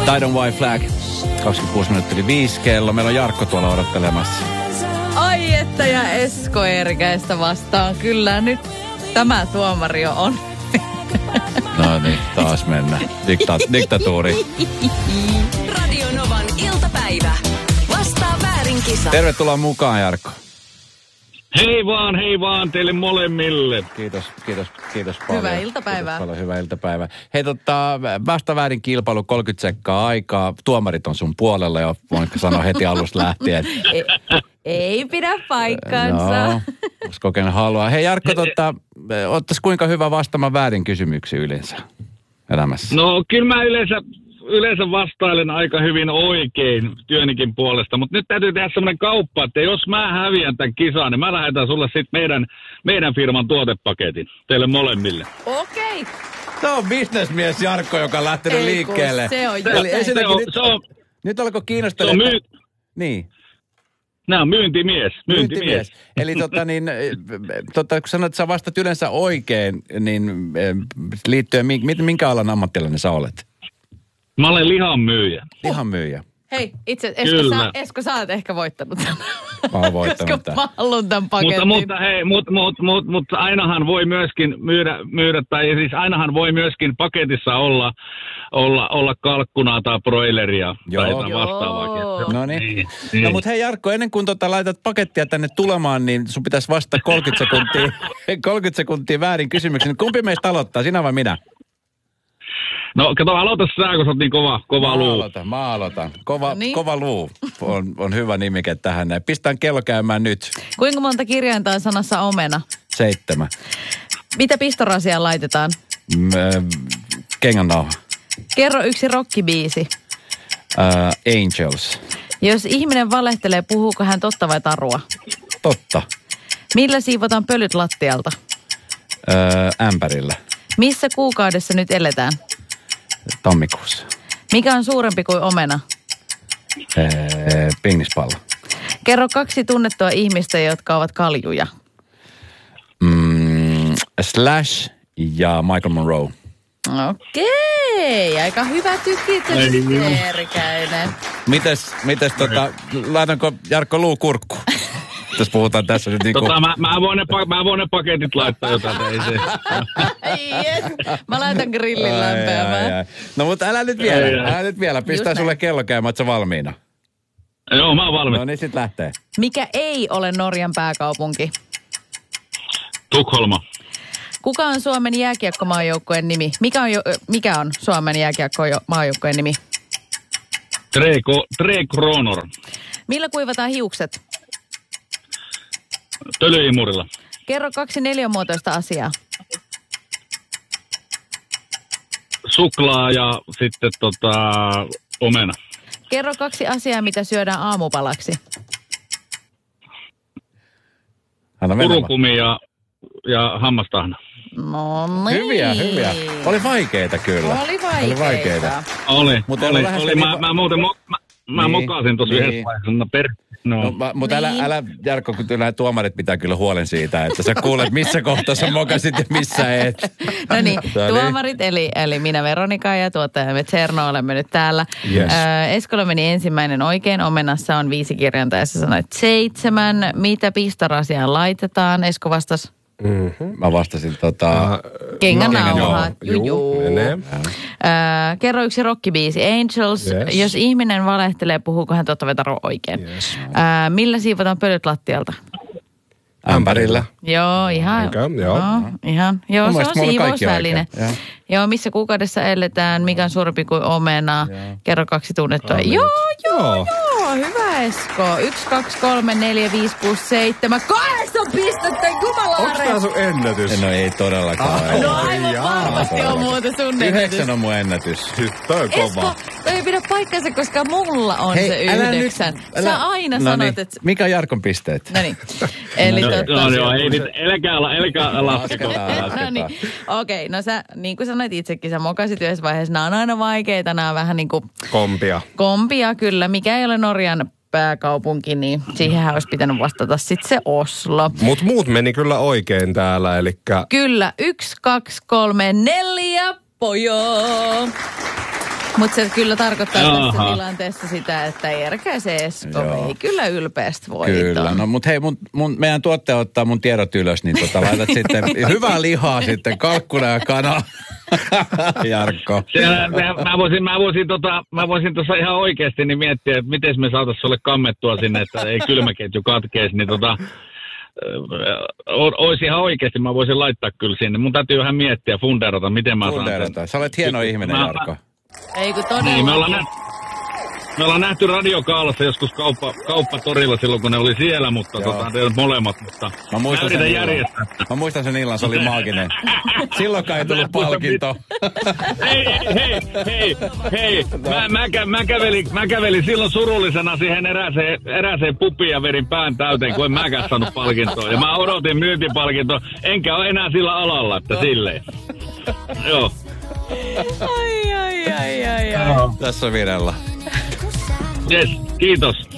Tidal White Flag. 26 minuuttia 5 kello. Meillä on Jarkko tuolla odottelemassa. Ai että ja Esko Eerikäistä vastaan. Kyllä nyt tämä tuomari on. No niin, taas mennään. Diktatuuri. Radio Novan iltapäivä. Vastaa väärin kisa. Tervetuloa mukaan, Jarkko. Hei vaan teille molemmille. Kiitos paljon. Hyvää iltapäivää. Kiitos paljon, hyvää iltapäivää. Hei vasta väärin kilpailu, 30 sekkaa aikaa. Tuomarit on sun puolella jo, voinko sanoa heti alusta lähtien. Ei pidä paikkaansa. No, jos kokeinen haluaa. Hei Jarkko, ottaisi kuinka hyvä vastaamaan väärin kysymyksiä yleensä elämässä? No kyllä mä yleensä vastailen aika hyvin oikein työnikin puolesta, mutta nyt täytyy tehdä semmoinen kauppa, että jos mä häviän tämän kisan, niin mä lähetän sulle sitten meidän firman tuotepaketin teille molemmille. Okei. Se on bisnesmies Jarkko, joka on lähtenyt liikkeelle. Se on nyt alkoi kiinnostaa. Niin. Nämä on myyntimies. Eli kun sanoit, että sä vastat yleensä oikein, niin liittyen, minkä alan ammattilainen sä olet? Mä olen lihanmyyjä. Lihanmyyjä. Hei, itse Esko, sä oot ehkä voittanut tämän. Mä oon voittanut tämän. Koska mä haluun tämän paketin. Mutta ainahan voi myöskin myydä, tai siis ainahan voi myöskin paketissa olla kalkkunaa tai broileria tai vastaavaakin. No niin. No mutta hei Jarkko, ennen kuin laitat pakettia tänne tulemaan, niin sun pitäisi vastata 30 sekuntia väärin kysymyksen. Kumpi meistä aloittaa, sinä vai minä? No kato, aloita sä, kun sä oot niin kova luu. Mä aloitan. Kova luu on hyvä nimike tähän. Pistän kello käymään nyt. Kuinka monta kirjainta on sanassa omena? 7. Mitä pistorasiaan laitetaan? Kengännauha. Kerro yksi rockibiisi. Angels. Jos ihminen valehtelee, puhuuko hän totta vai tarua? Totta. Millä siivotaan pölyt lattialta? Ämpärillä. Missä kuukaudessa nyt eletään? Tammikuussa. Mikä on suurempi kuin omena? Pingispallo. Kerro 2 tunnettua ihmistä, jotka ovat kaljuja. Slash ja Michael Monroe. Okei, aika hyvä tykitys, Eerikäinen. Mites laitanko Jarkko luukurkku? Jos puhutaan tässä nyt niinku... Mä voin ne paketit laittaa jotain. Mä laitan grillin lämpeämään. No mutta älä nyt vielä. Pistää sulle kello käymään, oot sä valmiina? Joo, mä oon valmis. No niin, sit lähtee. Mikä ei ole Norjan pääkaupunki? Tukholma. Kuka on Suomen jääkiekkomaajoukkueen nimi? Mikä on Suomen jääkiekkomaajoukkueen nimi? Tre Kronor. Millä kuivataan hiukset? Tölyimurilla. Kerro 2 neliömuotoista asiaa. Suklaa ja sitten omena. Kerro 2 asiaa, mitä syödään aamupalaksi. Kurukumi ja hammastahna. No niin. Hyviä. Oli vaikeita kyllä. Oli vaikeita. Oli. Mä niin, mokasin tuossa yhdessä vaiheessa. Mutta älä Jarkko, kun nämä tuomarit pitää kyllä huolen siitä, että sä kuulet missä kohtaa sä mokasit ja missä et. No niin, tuomarit eli minä Veronika ja tuottajamme Tserno olemme nyt täällä. Yes. Eskola meni ensimmäinen oikein, omenassa on 5 kirjainta ja sä sanoit 7. Mitä pistorasiaan laitetaan? Esko vastasi? Mä vastasin Kengännauha. Juu, menee. Kerro 1 rockibiisi. Angels. Yes. Jos ihminen valehtelee, puhuuko hän totta vai tarua oikein? Yes. Millä siivotaan pölyt lattialta? Ämpärillä. Joo, ihan. Joo, se on siivousväline. Joo, missä kuukaudessa eletään, mikä on suurempi kuin omena. Kerro 2 tunnettua. Joo, hyvä Esko. 1, 2, 3, 4, 5, 6, 7, 8 pistettä, jumalaare. Onko tää sun ennätys? No ei todellakaan. No aivan varmasti on muuta sun ennätys. 9 on mun ennätys. Toi on kova. Esko, toi ei pidä paikkansa, koska mulla on se 9. Sä aina sanot, että... Mikä on Jarkon pisteet? No niin. Eli älkää lasketa. No niin. Okei, no sä, niin kuin sanoit itsekin, sä mokasit yhdessä vaiheessa, nämä on aina vaikeita, nämä on vähän niin kuin... Kompia, kyllä. Mikä ei ole Norjan pääkaupunki, niin siihenhän olisi pitänyt vastata sitten se Oslo. Mut muut meni kyllä oikein täällä, elikkä... Kyllä, 1, 2, 3, 4, pojoo. Mutta se kyllä tarkoittaa tässä tilanteessa sitä, että Erkä se Esko ei kyllä ylpeästi voita. Kyllä, no mutta hei, meidän tuottaja ottaa mun tiedot ylös, niin laitat sitten hyvää lihaa sitten, kalkkuna ja kana. Jarkko. Mä voisin tuossa ihan oikeasti niin miettiä, että miten me saataisiin sulle kammettua sinne, että ei kylmäketju katkeisi, niin olisi ihan oikeasti, mä voisin laittaa kyllä sinne. Mun täytyy vähän miettiä, funderata, miten mä saan sen. Sä olet hieno ihminen, Jarkko. Ei kun todella. Niin, me ollaan nähty Radiokaalassa joskus kauppatorilla silloin, kun ne oli siellä, mutta te olet molemmat, mutta mä muistan sen illan, se oli maaginen. Silloinkaan ei tullut palkinto. Hei, mä kävelin silloin surullisena siihen erääseen pupiin ja vedin pään täyteen, kun en mäkään saanut palkintoa. Ja mä odotin myyntipalkintoa, enkä ole enää sillä alalla, että silleen. Joo. Ai. Tässä on Virella. Yes, kiitos.